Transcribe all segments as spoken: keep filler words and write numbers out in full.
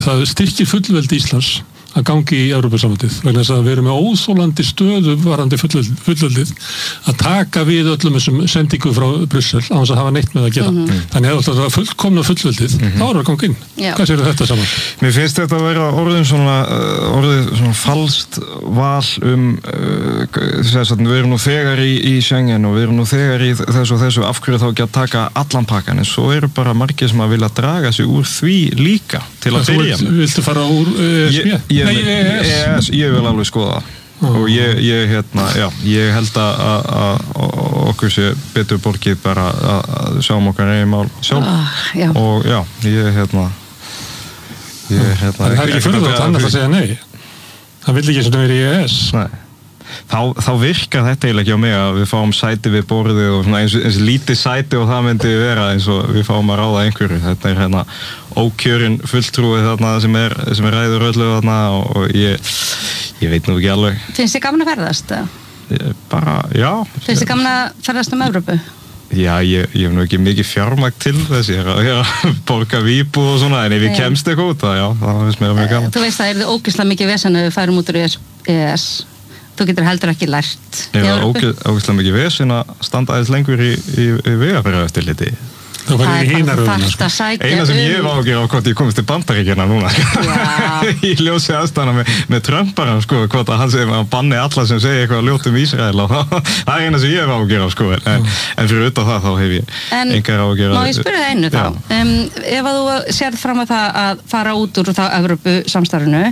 það styrkir fullveldi Íslands að gangi í Evrópusambandið vegna þess að við erum með óþolandi stöðu varandi fullveldið að taka við öllum þessum sendingum frá Brussel á þess að hafa neitt með að gera. Mm-hmm. Þannig að það fullkomna fullveldið, mm-hmm. þá er það að ganga inn. Já. Hvað séu þetta saman? Mér finnst þetta að vera orðin svona, orðið svona falskt val um, þess að við erum nú þegar í, í Schengen og við erum nú þegar í þessu og þessu, af hverju þá ekki að taka allan pakkan, en svo eru bara margir sem að vilja draga sig úr því líka til að byrja. Þú viltu fara úr E S B? Ég, Nei, E E S, ég vil alveg skoða það. Oh. Og ég, ég, hérna, já, ég held að okkur sé betur borgið bara að sjáum okkar eigin mál sjálf. Ah, já. Og já, ég, hérna, ég, hérna... Það er ekki fyrir það annars að segja nei. Það vil ekki svona verið í E E S. Nei. Þá, þá virkar þetta eiginlega ekki á mig að við fáum sæti við borðið og svona eins, eins lítið sæti og það myndi vera eins og við fáum að ráða einhverju. Þetta er hérna ókjörin fulltrúið þarna sem er, sem er ræður öllu þarna og, og ég, ég veit nú ekki alveg. Finnst þið gaman að ferðast? Ég, bara, já. Finnst þið gaman að ferðast um Evrópu? Já, ég, ég hef nú ekki mikið fjármagn til þess, ég er að borga víbu og svona, en ef ég kemst eitthvað út, það, já, það finnst mér mjög gaman. Þú veist það er þið ógeðslega mikið vesen að við færum út úr E E S. Þú getur heldur ekki lært í Evrópu. Ég var ógeðslega mikið vesen að standa aðeins lengur í, í, í vegabréfaeftirliti. Það var í hínaröðuna. Sko. Eina sem ég var ágjör á hvort ég komist til Bandaríkjanna núna. Ég ljósi aðstæðana með, með Trump-aran, sko, hvort að hann segir að banni alla sem segir eitthvað ljótt um Ísrael. Það er eina sem ég var ágjör á, sko. En, en fyrir utan það, þá hef ég en, engar ágjör. Má ég spyrja það einu þá? Um, ef að þú sérð fram að það að fara út úr þá Evrópu samstarfinu,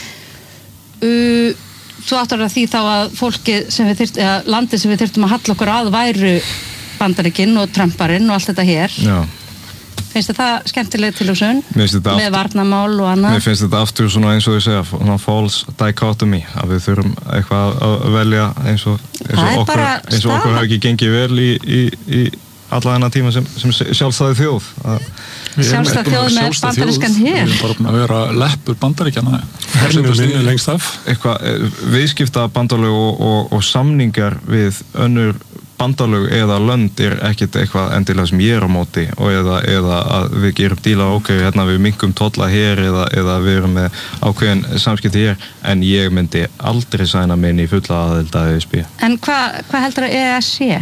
uh, þú áttar að því þá að fólki sem við þyrftum, eða landið sem við þyrftum að halla okkur að væru Bandaríkinn og Trumparinn og allt þetta hér. Já. Finnst þetta skemmtileg tilhugsun? Með varnarmál og annað? Mér finnst þetta aftur svona eins og ég segja, svona false dichotomy, að við þurfum eitthvað að velja eins og, eins og okkur, eins og okkur hafi ekki gengið vel í, í, í alla þennan tíma sem, sem sjálfstæði þjóð. Sjálfstæði þjóð með bandarískan hér. Við erum bara búin að vera leppur bandaríkjana. Hernum minni lengst af. Eitthvað, viðskipta bandalög og, og, og samningar við önnur bandalög eða lönd er ekkert eitthvað endilega sem ég er á móti og eða, eða að við gerum díla ok, hérna við minkum tolla hér eða, eða við erum með ákveðin samskipti hér, en ég myndi aldrei sæna minn í fulla aðild að E S B. En hvað hva heldur að E E S sé?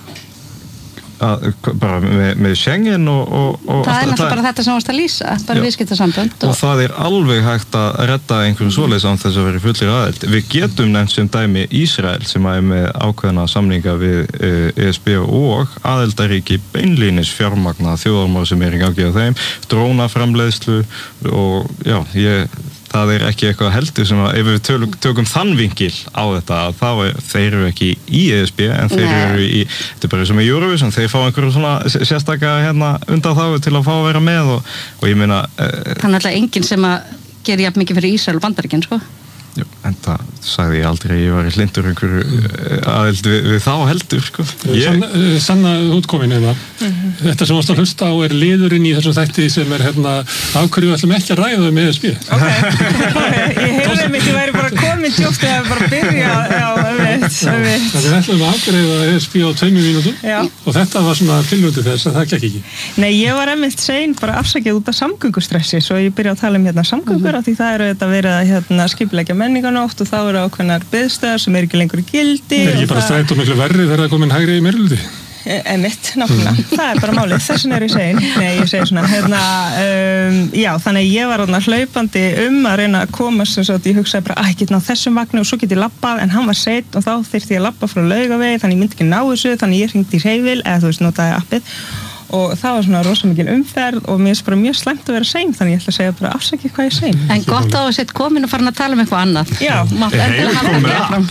Að, bara með, með Schengen og, og, og það er náttúrulega bara þetta sem varst að lýsa, bara viðskiptasambönd og... og það er alveg hægt að redda einhverjum svoleiðis án þess að vera fullir aðild. Við getum nefnt sem dæmi Ísrael sem er með ákveðna samninga við E S B og aðildaríki beinlínis fjármagna þjóðarmál sem er í gangi á þeim, drónaframleiðslu og já, ég það er ekki eitthvað heldur sem að ef við tökum, tökum þann vinkil á þetta þá er, þeir eru ekki í E S B en þeir Nei. Eru í, þetta er bara sem í Eurovision, þeir fá einhverju svona sérstaka hérna undan þá til að fá að vera með og, og ég meina uh, Það er alltaf enginn sem að gera jafn mikið fyrir Ísrael og Bandaríkinn, sko Jú, en það sagði ég aldrei ég var í hlindur einhverju aðild við, við þá heldur sko. Ég... Sanna, sanna útkomin eða mm-hmm. Þetta sem varst að hlusta á er liðurinn í þessum þætti sem er hérna af hverju við ætlum ekki að ræða um E S B Ok, ég hefði mitt ég væri bara komin tjóft eða bara byrja já, veit, veit Það er ætlum að afgreiða E S B á tveimur mínútum já. Og þetta var svona tilvöndi þess að það gekk ekki Nei, ég var einmitt sein bara afsakið út af samgöngustressi svo ég byrja að tala um hérna samgöngur mm-hmm. því það eru þetta verið að hérna, skipuleggja menninganótt og þá eru ákveðnar biðstöðar sem er ekki lengur í gildi Er ekki bara það... strætó miklu verri þegar það er komin hægri í meirihluti? Emitt, náttúrulega, mm. það er bara málið, þessin er ég segin, nei ég segi svona, hérna, um, já þannig ég var þarna hlaupandi um að reyna að komast sem svo að ég hugsaði bara að ég get náð þessum vagni og svo get ég labbað en hann var seitt og þá þyrfti ég að labba frá Laugavegi þannig ég myndi ekki ná þessu, þannig ég hringdi í Hreyfil eða þú veist notaði appið og það var svona rosa mikil umferð og mér er bara mjög slæmt að vera sein þannig ég ætla að segja bara afsakið hvað ég sein En gott á að setja komin og farin að tala um eitthvað annað Já, mátt endilega halda mér fram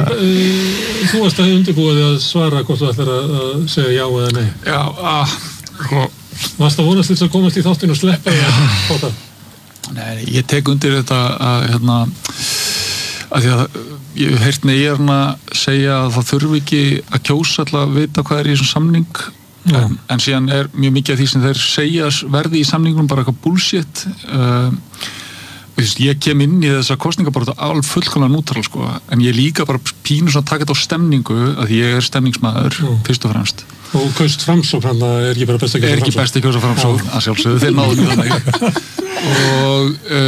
Þú varst að undirbúið að svara hvort þú ætlar að segja já eða nei Já, að Varst að vonast þess að komast í þáttinn og sleppa það? Nei, ég tek undir þetta að hérna að því að ég hef heyrt neyjarna segja að það þurfi ekki að kjósa alltaf að vita hvað er í þessum samning En, en síðan er mjög mikið af því sem þeir segja verði í samningunum bara eitthvað bullshit uh, ég kem inn í þessa kosninga bara alveg fullkomlega nútral sko, en ég líka bara pínu svona að taka þetta á stemningu að ég er stemningsmaður mm. fyrst og fremst Og kaust Framsókn hann er ekki bara best að kjósa Framsókn Er ekki best að kjósa Framsókn að sjálfsögðu þeir náðu þannig og